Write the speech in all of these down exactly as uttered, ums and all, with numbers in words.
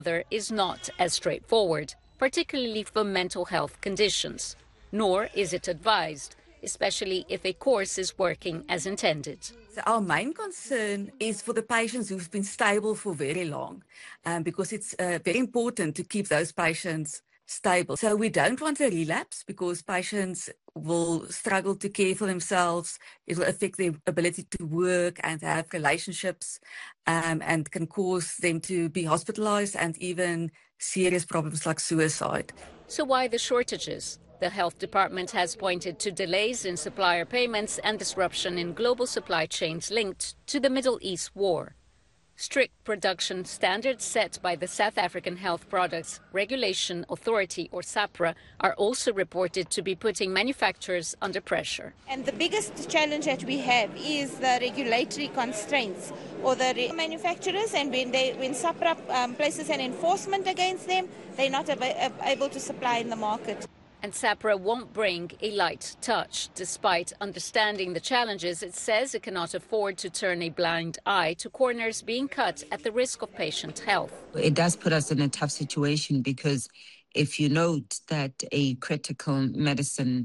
There is not as straightforward, particularly for mental health conditions, nor is it advised, especially if a course is working as intended. So our main concern is for the patients who've been stable for very long, um, because it's uh, very important to keep those patients stable. So we don't want a relapse because patients will struggle to care for themselves. It will affect their ability to work and have relationships, um, and can cause them to be hospitalized and even serious problems like suicide. So why the shortages? The health department has pointed to delays in supplier payments and disruption in global supply chains linked to the Middle East war. Strict production standards set by the South African Health Products Regulation Authority, or SAHPRA, are also reported to be putting manufacturers under pressure. And the biggest challenge that we have is the regulatory constraints or the manufacturers, and when, they, when SAHPRA um, places an enforcement against them, they're not ab- able to supply in the market. And SAHPRA won't bring a light touch. Despite understanding the challenges, it says it cannot afford to turn a blind eye to corners being cut at the risk of patient health. It does put us in a tough situation because if you note that a critical medicine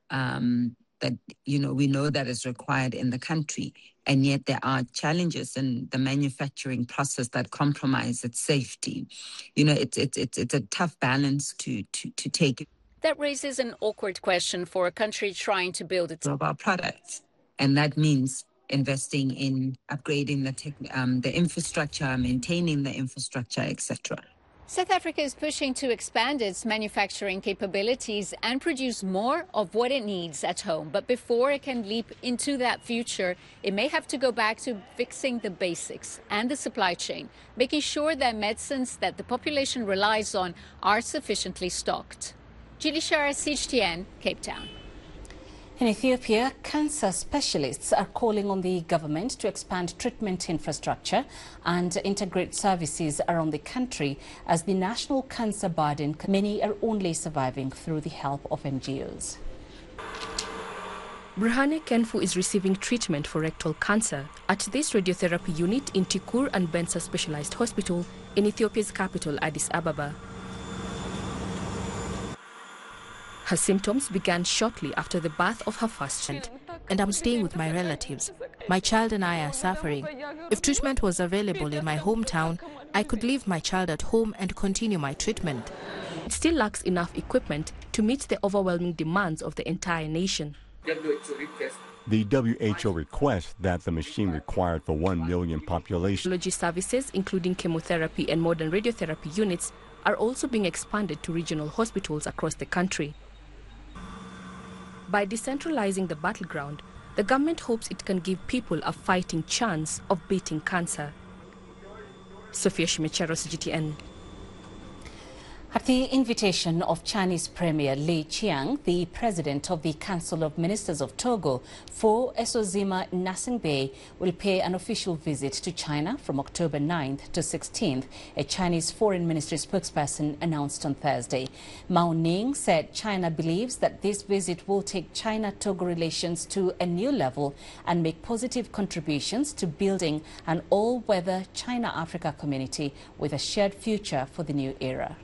um, that, you know, we know that is required in the country, and yet there are challenges in the manufacturing process that compromise its safety. You know, it's, it's, it's, it's a tough balance to, to, to take. That raises an awkward question for a country trying to build its of our products, and that means investing in upgrading the tech, um, the infrastructure, maintaining the infrastructure, et cetera. South Africa is pushing to expand its manufacturing capabilities and produce more of what it needs at home. But before it can leap into that future, it may have to go back to fixing the basics and the supply chain, making sure that medicines that the population relies on are sufficiently stocked. Julie Shara, C G T N, Cape Town. In Ethiopia, cancer specialists are calling on the government to expand treatment infrastructure and integrate services around the country as the national cancer burden, many are only surviving through the help of N G Os. Brahane Kenfu is receiving treatment for rectal cancer at this radiotherapy unit in Tikur and Bensa Specialized Hospital in Ethiopia's capital, Addis Ababa. Her symptoms began shortly after the birth of her first child. And I'm staying with my relatives. My child and I are suffering. If treatment was available in my hometown, I could leave my child at home and continue my treatment. It still lacks enough equipment to meet the overwhelming demands of the entire nation. The W H O requests that the machine required for one million population. Radiology services, including chemotherapy and modern radiotherapy units, are also being expanded to regional hospitals across the country. By decentralizing the battleground, the government hopes it can give people a fighting chance of beating cancer. Sophia Shimechero, C G T N. At the invitation of Chinese Premier Li Qiang, the President of the Council of Ministers of Togo, Fo Esozima Gnassingbé, will pay an official visit to China from October ninth to sixteenth, a Chinese Foreign Ministry spokesperson announced on Thursday. Mao Ning said China believes that this visit will take China-Togo relations to a new level and make positive contributions to building an all-weather China-Africa community with a shared future for the new era.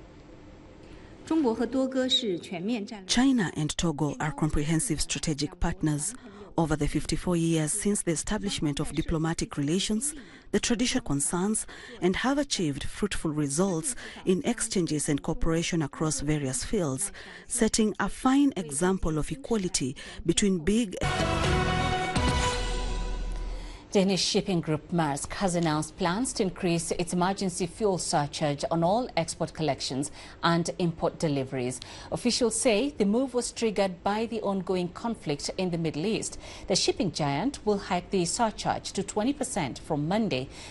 China and Togo are comprehensive strategic partners. Over the fifty-four years since the establishment of diplomatic relations, the tradition concerns and have achieved fruitful results in exchanges and cooperation across various fields, setting a fine example of equality between big. Danish shipping group Maersk has announced plans to increase its emergency fuel surcharge on all export collections and import deliveries. Officials say the move was triggered by the ongoing conflict in the Middle East. The shipping giant will hike the surcharge to twenty percent from Monday,